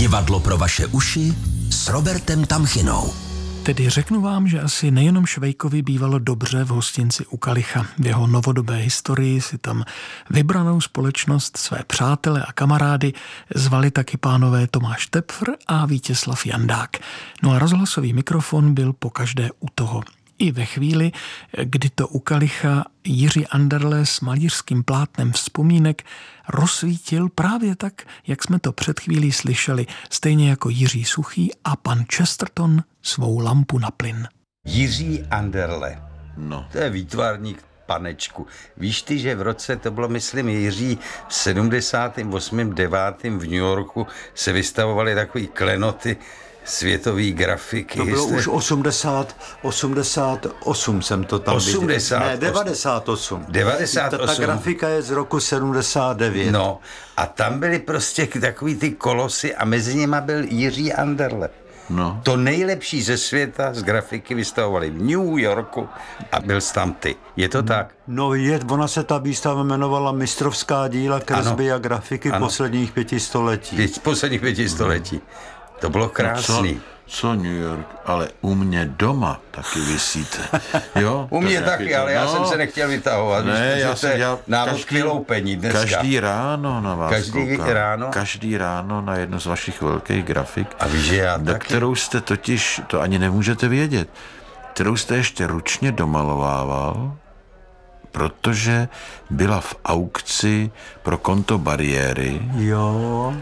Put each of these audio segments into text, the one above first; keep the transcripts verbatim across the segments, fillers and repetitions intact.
Divadlo pro vaše uši s Robertem Tamchinou. Tedy řeknu vám, že asi nejenom Švejkovi bývalo dobře v hostinci u Kalicha. V jeho novodobé historii si tam vybranou společnost, své přátele a kamarády zvali taky pánové Tomáš Tepfr a Vítězslav Jandák. No a rozhlasový mikrofon byl pokaždé u toho. I ve chvíli, kdy to u Kalicha Jiří Anderle s malířským plátnem vzpomínek rozsvítil právě tak, jak jsme to před chvílí slyšeli, stejně jako Jiří Suchý a pan Chesterton svou lampu na plyn. Jiří Anderle, no. To je výtvarník panečku. Víš ty, že v roce, to bylo myslím Jiří, v sedmdesátém osmém devátém v New Yorku se vystavovaly takový klenoty světový grafiky. To bylo jste... už osmdesát, osmdesát osm jsem to tam osmdesát viděl. Ne, devadesát osm. devadesát osm. Ta, ta grafika je z roku sedmdesát devět. No, a tam byly prostě takový ty kolosy a mezi nimi byl Jiří Anderle. No. To nejlepší ze světa z grafiky vystavovali v New Yorku a byl jsi tam ty. Je to tak? No je, ona se ta výstava jmenovala Mistrovská díla kresby ano. a grafiky ano. posledních pěti století. Pět, posledních pěti století. To bylo krásný. No co, co New York, ale u mě doma taky visíte. Jo? U mě taky, to, ale já no, jsem se nechtěl vytahovat. Ne, víš, já jsem dělal návod k vyloupení dneska. Každý ráno na vás Každý koukám. ráno? Každý ráno na jednu z vašich velkých grafik. A víš, že já do taky. Kterou jste totiž, to ani nemůžete vědět, kterou jste ještě ručně domalovával, protože byla v aukci pro konto Bariéry. Jo.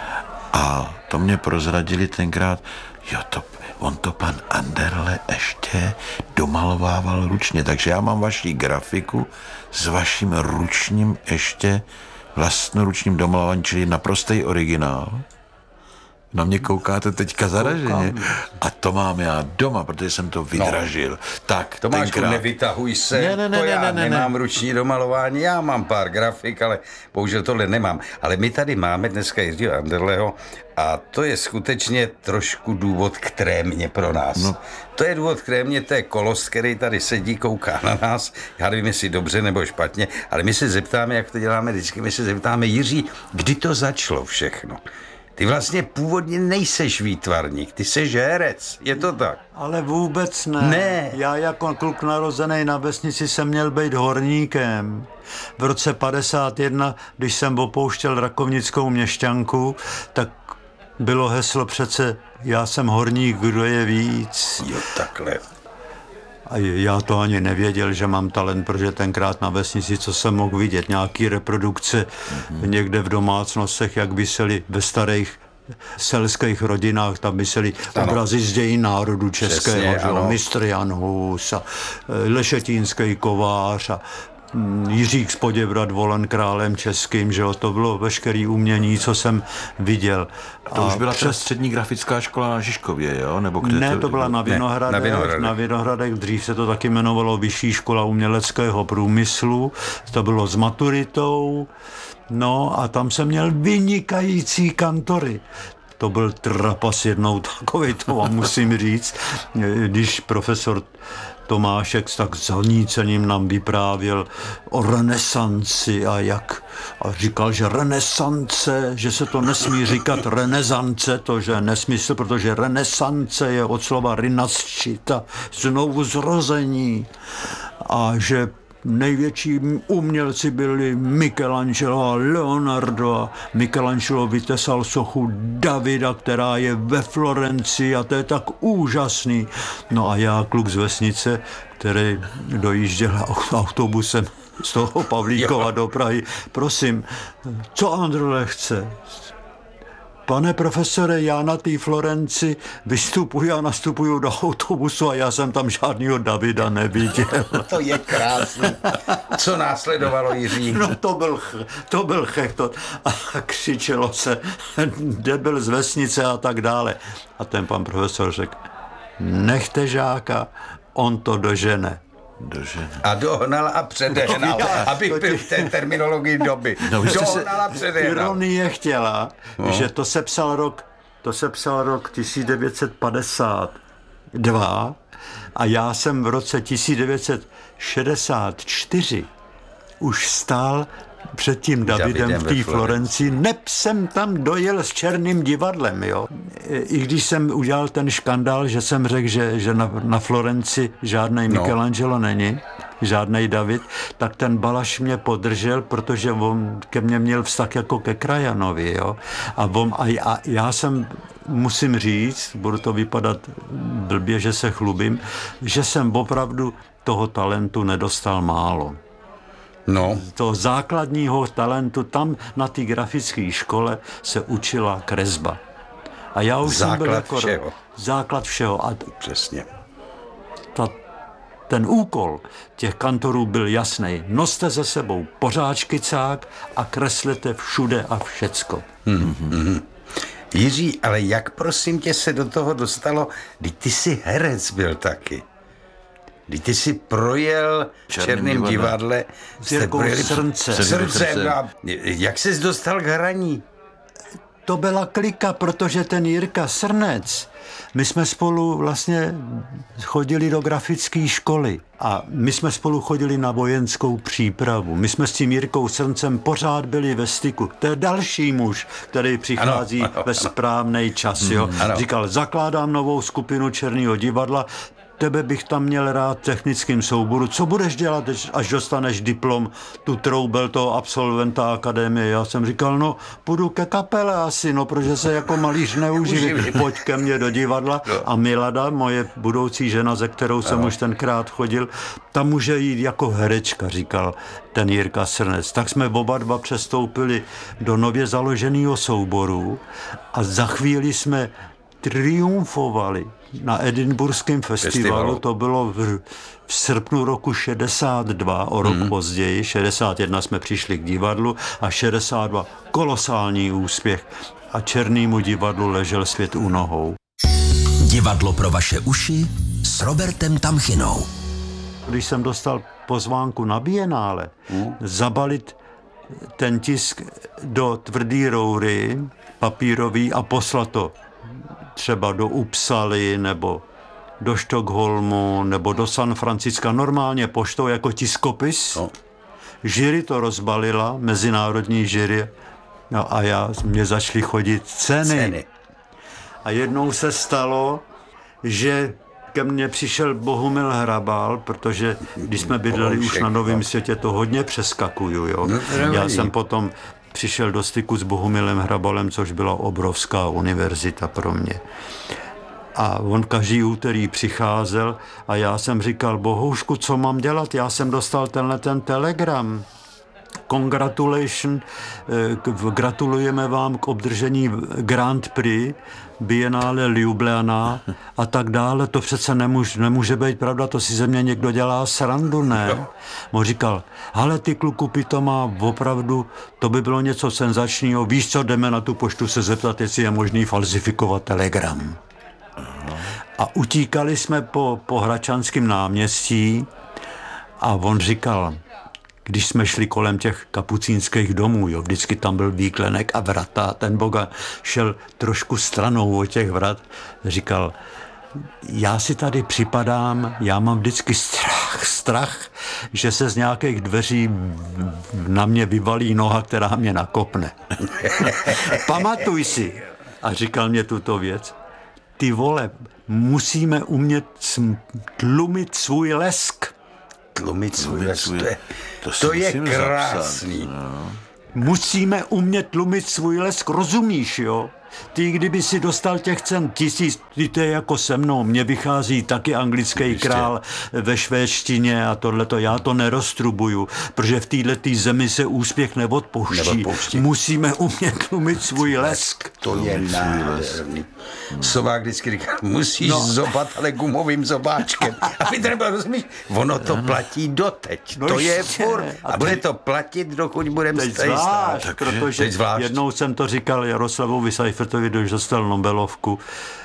A to mě prozradili tenkrát, jo, to, on to pan Anderle ještě domalovával ručně, takže já mám vaši grafiku s vaším ručním ještě vlastnoručním domalováním, čili naprostý originál. Na mě koukáte teďka zaraženě. A to mám já doma, protože jsem to vydražil. No. Tak, Tomášku, tenkrát... nevytahuj se, ne, ne, ne, to já ne, ne, nemám ne. ruční domalování, já mám pár grafik, ale bohužel tohle nemám. Ale my tady máme dneska Jiřího Anderleho a to je skutečně trošku důvod k trémě pro nás. No. To je důvod k trémě, to je kolos, který tady sedí, kouká na nás. Já nevím, jestli dobře nebo špatně, ale my se zeptáme, jak to děláme vždycky, my se zeptáme, Jiří, kdy to začalo všechno? Ty vlastně původně nejseš výtvarník, ty seš herec, je to tak? Ale vůbec ne. Ne. Já jako kluk narozený na vesnici jsem měl být horníkem. V roce padesát jedna, když jsem opouštěl rakovnickou měšťanku, tak bylo heslo přece já jsem horník, kdo je víc. Jo, takhle. A já to ani nevěděl, že mám talent, protože tenkrát na vesnici, co jsem mohl vidět, nějaký reprodukce mm-hmm. někde v domácnostech, jak visely ve starých selských rodinách, tam visely obrazy z dějin národu českého, mistr Jan Hus a Lešetínský kovář a Jiřík z Poděbrad volen králem českým, že jo, to bylo veškerý umění, co jsem viděl. To a už byla přes... ta střední grafická škola na Žižkově, jo? Nebo kde ne, to, to byla na Vinohradech, ne, na Vinohradech. Na Vinohradech, dřív se to taky jmenovalo Vyšší škola uměleckého průmyslu, to bylo s maturitou, no a tam jsem měl vynikající kantory. To byl trapas jednou takovej, to vám musím říct, když profesor Tomášek s tak zanícením nám vyprávěl o renesanci a jak a říkal, že renesance, že se to nesmí říkat renesance, to že je nesmysl, protože renesance je od slova rinascita, znovu zrození a že největší umělci byli Michelangelo a Leonardo a Michelangelo vytesal sochu Davida, která je ve Florencii a to je tak úžasný. No a já, kluk z vesnice, který dojížděl autobusem z toho Pavlíkova do Prahy, prosím, co Anderle chce? Pane profesore, já na té Florenci vystupuji a nastupuju do autobusu a já jsem tam žádnýho Davida neviděl. To je krásné. Co následovalo, Jiří? No to byl, to byl chechtot a křičelo se debil z vesnice a tak dále. A ten pan profesor řekl, nechte žáka, on to dožene. Dožene. A dohnal a předehnal, no, abych byl v té terminologii doby. No, dohnal a předehnal. Ironie chtěla, no. že to se psal rok, to se psal rok tisíc devět set padesát dva a já jsem v roce tisíc devět set šedesát čtyři už stál před tím Davidem, Davidem v té ve Florencii, neb jsem tam dojel s Černým divadlem, jo. I když jsem udělal ten škandál, že jsem řekl, že, že na, na Florenci žádnej No. Michelangelo není, žádnej David, tak ten Balaš mě podržel, protože on ke mně měl vztah jako ke Krajanovi, jo. A, on, a, a já jsem, musím říct, budu to vypadat blbě, že se chlubím, že jsem opravdu toho talentu nedostal málo. No, Toho základního talentu, tam na té grafické škole se učila kresba. A já už jsem byl Základ jako všeho. základ všeho. A přesně. ta, ten úkol těch kantorů byl jasný. Noste ze sebou pořád škicák a kreslete všude a všecko. Jiří, ale jak prosím tě se do toho dostalo, když ty jsi herec byl taky. Když ty jsi projel v Černým Černém divadle. divadle, S jste Jirkou projeli Srnce. Srnce. A jak jsi dostal k hraní? To byla klika, protože ten Jirka Srnec, my jsme spolu vlastně chodili do grafické školy a my jsme spolu chodili na vojenskou přípravu. My jsme s tím Jirkou Srncem pořád byli ve styku. To je další muž, který přichází Ano, ano, ve správný čas. Jo? ano. Říkal, zakládám novou skupinu Černého divadla, tebe bych tam měl rád v technickém souboru. Co budeš dělat, až dostaneš diplom, tu troubel toho absolventa akademie? Já jsem říkal, no, půjdu ke kapele asi, no, protože se jako malíř neuživí. Pojď ke mně do divadla. A Milada, moje budoucí žena, ze kterou jsem už tenkrát chodil, ta může jít jako herečka, říkal ten Jirka Srnec. Tak jsme oba dva přestoupili do nově založeného souboru a za chvíli jsme triumfovali na Edinburghském festivalu, Festivalu. to bylo v, v srpnu roku šedesát dva, o rok mm. později, šedesát jedna jsme přišli k divadlu a šedesát dva kolosální úspěch a Černému divadlu ležel svět u nohou. Divadlo pro vaše uši s Robertem Tamchinou. Když jsem dostal pozvánku na Bienále, mm. zabalit ten tisk do tvrdý roury papírový a poslat to třeba do Uppsaly nebo do Stockholmu nebo do San Franciska, normálně poštou jako tiskopis. No. Jury to rozbalila, mezinárodní jury, no a já, mě začaly chodit ceny. Ceny. A jednou se stalo, že ke mně přišel Bohumil Hrabal, protože když jsme bydleli už na Novém Světě, to hodně přeskakuju, jo. No, Já jsem potom přišel do styku s Bohumilem Hrabalem, což byla obrovská univerzita pro mě. A on každý úterý přicházel a já jsem říkal, Bohoušku, co mám dělat? Já jsem dostal tenhle ten telegram. Congratulation, gratulujeme vám k obdržení Grand Prix, Biennále Ljubljana a tak dále. To přece nemůže, nemůže být pravda, to si ze mě někdo dělá srandu, ne? On říkal, ale ty kluku pitoma, opravdu, to by bylo něco senzačního. Víš co, jdeme na tu poštu se zeptat, jestli je možný falsifikovat telegram. A utíkali jsme po, po Hradčanském náměstí a on říkal, když jsme šli kolem těch kapucínských domů, jo, vždycky tam byl výklenek a vrata, ten Boga šel trošku stranou od těch vrat, říkal, já si tady připadám, já mám vždycky strach, strach, že se z nějakých dveří na mě vyvalí noha, která mě nakopne. Pamatuj si. A říkal mě tuto věc. Ty vole, musíme umět tlumit svůj lesk. Tlumit svůj lesk, to je, To si to je musím krásný. zapsat, no. Musíme umět tlumit svůj lesk, rozumíš, jo? Ty, kdyby si dostal těch cen tisíc, ty to je jako se mnou, mně vychází taky anglický Ještě. král ve švédštině a tohleto, já to neroztrubuju, protože v této zemi se úspěch neodpouští. Neodpouští. Musíme umět tlumit svůj lesk. To je nádherný. Sovák vždycky říká, musíš no. zobat, ale gumovým zobáčkem. A vy třeba rozumíš, ono to platí doteď. No to je ještě. furt. A A bude to platit, dokud budeme Teď stát. zvlášť, Takže- protože teď zvlášť. jednou jsem to říkal Jaroslavovi Seifertovi, když dostal Nobelovku,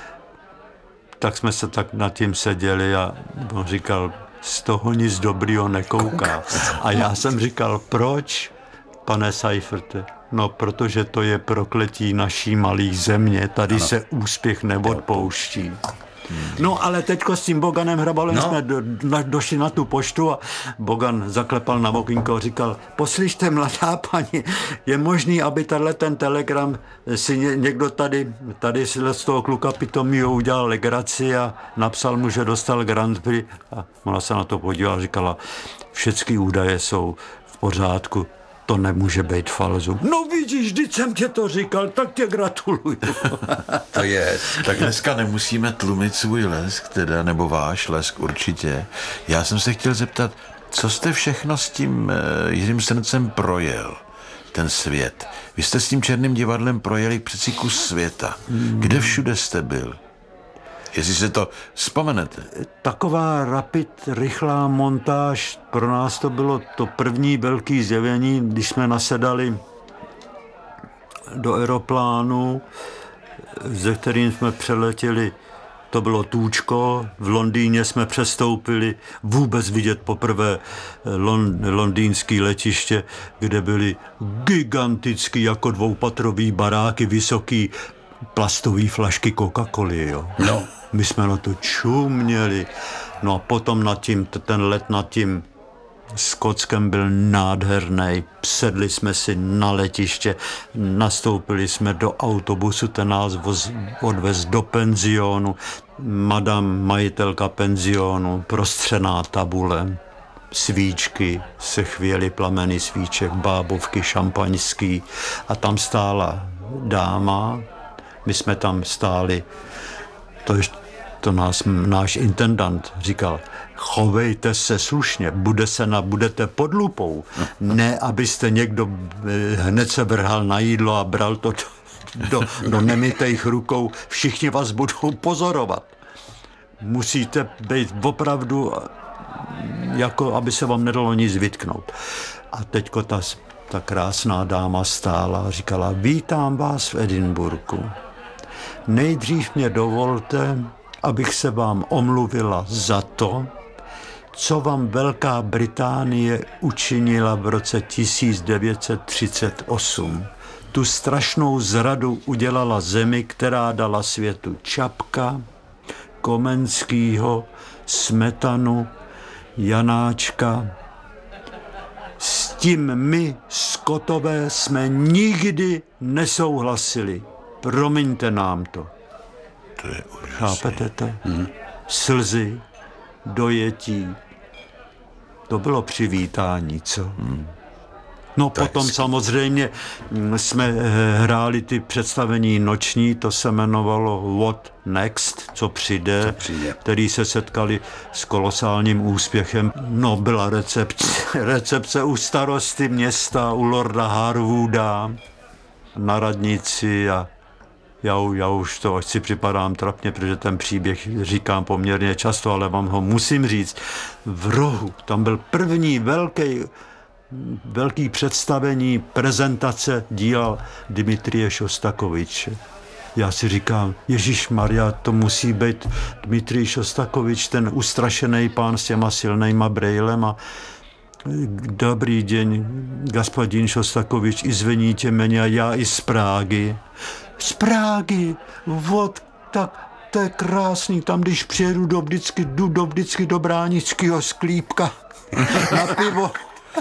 tak jsme se tak nad tím seděli a on říkal, z toho nic dobrýho nekouká. A já jsem říkal, proč, pane Seiferte? No, protože to je prokletí naší malé země, tady ano. se úspěch neodpouští. No ale teďko s tím Boganem Hrabalem no. jsme do, na, došli na tu poštu a Bogan zaklepal na okýnko a říkal, poslyšte, mladá paní, je možný, aby tenhle ten telegram si ně, někdo tady, tady z toho kluka pitomího udělal legraci a napsal mu, že dostal Grand Prix. A ona se na to podívala a říkala, všechny údaje jsou v pořádku, to nemůže být falzu. No vidíš, vždyť jsem tě to říkal, tak tě gratuluju. To je. Tak dneska nemusíme tlumit svůj lesk, teda, nebo váš lesk určitě. Já jsem se chtěl zeptat, co jste všechno s tím uh, Jiřím Srncem projel, ten svět. Vy jste s tím Černým divadlem projeli přeci kus světa. Kde všude jste byl? Jestli se to vzpomenete. Taková rapid, rychlá montáž, pro nás to bylo to první velké zjevení, když jsme nasedali do aeroplánu, ze kterým jsme přeletěli, to bylo Tůčko, v Londýně jsme přestoupili vůbec vidět poprvé lon, londýnský letiště, kde byly gigantický jako dvoupatrový baráky, vysoký plastový flašky Coca-Coly, jo. No. My jsme na to čuměli. No a potom nad tím, ten let nad tím Skotskem byl nádherný. Sedli jsme si na letiště, nastoupili jsme do autobusu, ten nás voz, odvez do penzionu. Madam majitelka penzionu, prostřená tabule, svíčky, se chvěly plameny svíček, bábovky šampaňský a tam stála dáma. My jsme tam stáli, to, ještě, to nás náš intendant říkal, chovejte se slušně, bude se na, budete pod lupou. Ne, abyste někdo hned se vrhal na jídlo a bral to do, do nemytejch rukou, všichni vás budou pozorovat. Musíte být opravdu, jako aby se vám nedalo nic vytknout. A teďko ta, ta krásná dáma stála a říkala, vítám vás v Edinburghu. Nejdřív mě dovolte, abych se vám omluvila za to, co vám Velká Británie učinila v roce tisíc devět set třicet osm. Tu strašnou zradu udělala zemi, která dala světu Čapka, Komenskýho, Smetanu, Janáčka. S tím my, Skotové, jsme nikdy nesouhlasili. Promiňte nám to. To je úžasný. Chápete to? Hmm. Slzy, dojetí. To bylo přivítání, co? Hmm. No to potom samozřejmě jsme hráli ty představení noční, to se jmenovalo What Next, co přijde, co přijde, který se setkali s kolosálním úspěchem. No, byla recepce, recepce u starosty města, u lorda Harwooda, na radnici a já, já už to, ať si připadám trapně, protože ten příběh říkám poměrně často, ale vám ho musím říct. V rohu, tam byl první velký velký představení, prezentace díla Dmitrie Šostakoviče. Já si říkám, Ježišmarja, to musí být Dmitrij Šostakovič, ten ustrašený pán s těma silnejma brejlema. Dobrý den, gospodin Šostakovič, izveníte mě, já i z Prágy. Z Prágy, vod, tak to je krásný, tam když přijedu do vždycky, jdu do vždycky do bránického sklípka na pivo.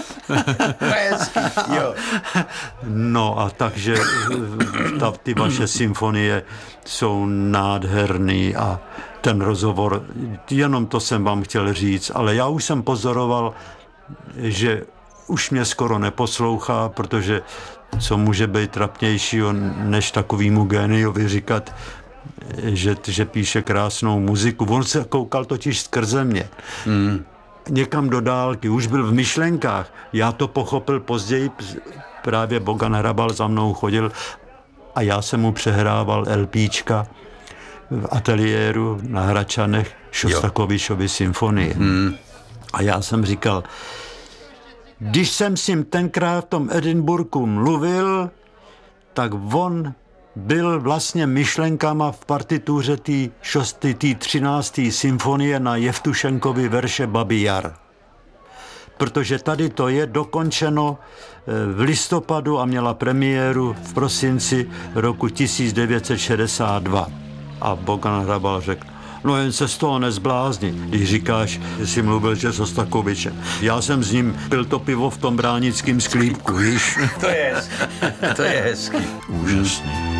Jo. No a takže ta, ty vaše symfonie jsou nádherný a ten rozhovor, jenom to jsem vám chtěl říct, ale já už jsem pozoroval, že už mě skoro neposlouchá, protože co může být trapnějšího, než takovýmu géniovi říkat, že, že píše krásnou muziku. On se koukal totiž skrze mě. Mm. Někam do dálky, už byl v myšlenkách. Já to pochopil později, právě Bogan Hrabal za mnou chodil a já jsem mu přehrával LPčka v ateliéru na Hračanech Šostakovičovy symfonie. Hmm. A já jsem říkal, když jsem s ním tenkrát v tom Edinburghu mluvil, tak on byl vlastně myšlenkama v partituře té třinácté symfonie na Jevtušenkovy verše Babi Jar. Protože tady to je dokončeno v listopadu a měla premiéru v prosinci roku tisíc devět set šedesát dva. A Bogan Hrabal řekl, No jen se z toho nezblázni, když říkáš, že jsi mluvil, že s Ostakovičem. Já jsem s ním pil to pivo v tom bránickém sklípku, víš? To je hezký. To je hezký. Úžasný.